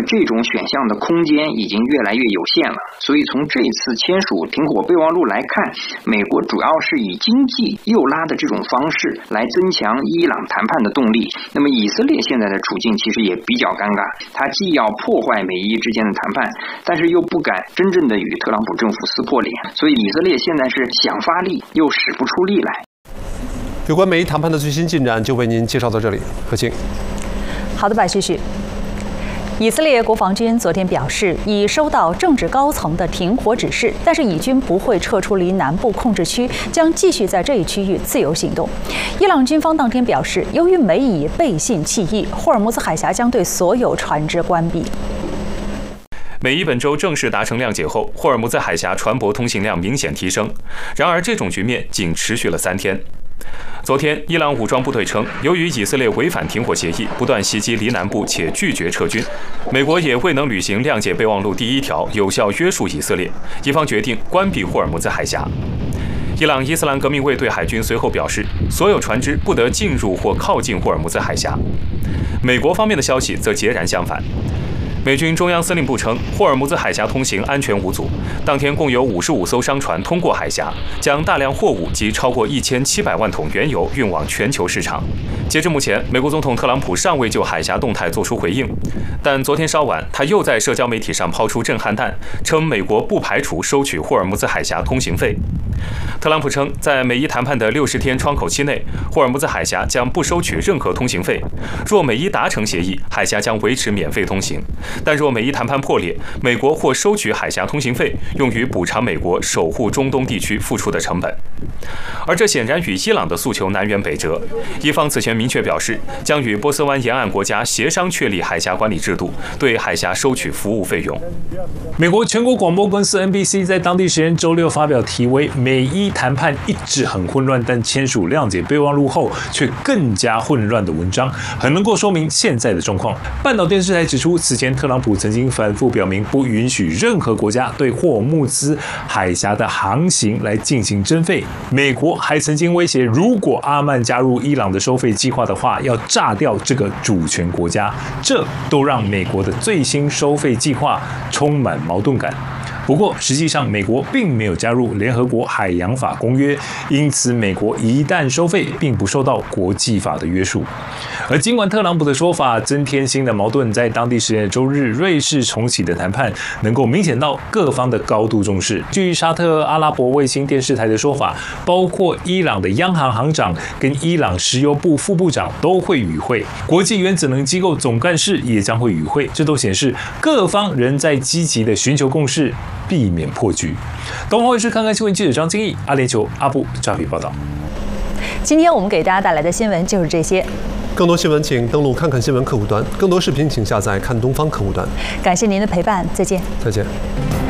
这种选项的空间已经越来越有限了。所以从这次签署停火备忘录来看，美国主要是以经济诱拉的这种方式来增强伊朗谈判的动力。那么以色列现在的处境其实也比较尴尬，他既要破坏美伊之间的谈判，但是又不敢真正的与特朗普政府撕破脸，所以以色列现在是想发力又使不出力来。 有关美伊谈判的最新进展，就为您介绍到这里。何晴， 好的，白旭旭。以色列国防军昨天表示，已收到政治高层的停火指示，但是以军不会撤出离南部控制区，将继续在这一区域自由行动。伊朗军方当天表示，由于美以背信弃义，霍尔木兹海峡将对所有船只关闭。 美伊本周正式达成谅解后，霍尔木兹海峡船舶通行量明显提升。然而，这种局面仅持续了3天。昨天，伊朗武装部队称，由于以色列违反停火协议，不断袭击黎南部且拒绝撤军，美国也未能履行谅解备忘录第1条，有效约束以色列，以方决定关闭霍尔木兹海峡。伊朗伊斯兰革命卫队海军随后表示，所有船只不得进入或靠近霍尔木兹海峡。美国方面的消息则截然相反。美军中央司令部称，霍尔木兹海峡通行安全无阻。当天共有55艘商船通过海峡，将大量货物及超过1700万桶原油运往全球市场。截至目前，美国总统特朗普尚未就海峡动态作出回应，但昨天稍晚，他又在社交媒体上抛出震撼弹，称美国不排除收取霍尔木兹海峡通行费。特朗普称，在美伊谈判的60天窗口期内，霍尔木兹海峡将不收取任何通行费。若美伊达成协议，海峡将维持免费通行。但若美伊谈判破裂，美国或收取海峡通行费，用于补偿美国守护中东地区付出的成本。而这显然与伊朗的诉求南辕北辙。伊方此前明确表示，将与波斯湾沿岸国家协商确立海峡管理制度，对海峡收取服务费用。 美国全国广播公司 NBC 在当地时间周6发表题为“美伊谈判一直很混乱，但签署谅解备忘录后却更加混乱”的文章，很能够说明现在的状况。半岛电视台指出，此前特朗普曾经反复表明，不允许任何国家对霍尔木兹海峡的航行来进行征费。美国还曾经威胁，如果阿曼加入伊朗的收费计划的话，要炸掉这个主权国家。这都让美国的最新收费计划充满矛盾感。不过，实际上美国并没有加入联合国海洋法公约，因此美国一旦收费，并不受到国际法的约束。而尽管特朗普的说法增添新的矛盾，在当地时间周日，瑞士重启的谈判能够明显到各方的高度重视。据沙特阿拉伯卫星电视台的说法，包括伊朗的央行行长跟伊朗石油部副部长都会与会，国际原子能机构总干事也将会与会，这都显示各方仍在积极的寻求共识，避免破局。东方卫视看看新闻记者张金毅、阿联酋阿布扎比报道。 今天我们给大家带来的新闻就是这些。 更多新闻请登录看看新闻客户端，更多视频请下载看东方客户端。 感谢您的陪伴，再见。 再见。